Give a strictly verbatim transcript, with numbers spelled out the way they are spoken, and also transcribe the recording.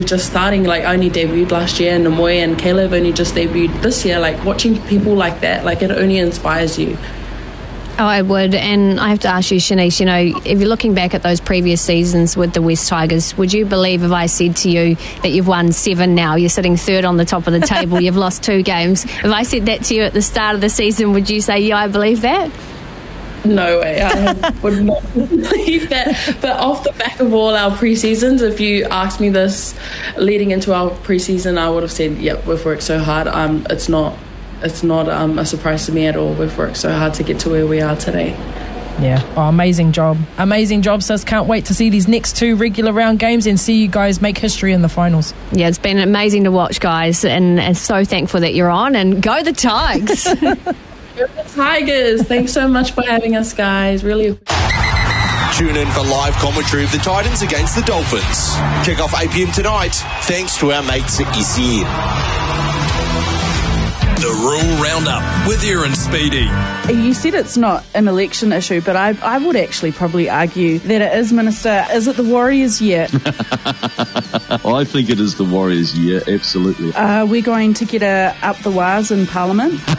just starting, like I only debuted last year, and Namoy and Caleb only just debuted this year. Like watching people like that, like it only inspires you. Oh, I would. And I have to ask you, Shanice, you know, if you're looking back at those previous seasons with the West Tigers, would you believe if I said to you that you've won seven now, you're sitting third on the top of the table, you've lost two games? If I said that to you at the start of the season, would you say, yeah, I believe that? No way, I would not believe that. But off the back of all our pre-seasons, if you asked me this leading into our pre-season, I would have said, yep, we've worked so hard. Um, it's not it's not um, a surprise to me at all. We've worked so hard to get to where we are today. Yeah, oh, amazing job. Amazing job, sis. Can't wait to see these next two regular round games and see you guys make history in the finals. Yeah, it's been amazing to watch, guys, and, and so thankful that you're on, and go the Tigers. Go the Tigers. Thanks so much for having us, guys. Really appreciate it. Tune in for live commentary of the Titans against the Dolphins. Kick off eight p.m. tonight, thanks to our mates at E C N. The Rural Roundup with Aaron Speedy. You said it's not an election issue, but I, I would actually probably argue that it is, Minister. Is it the Warriors' year? I think it is the Warriors' year, absolutely. Are we going to get a up the wires in Parliament?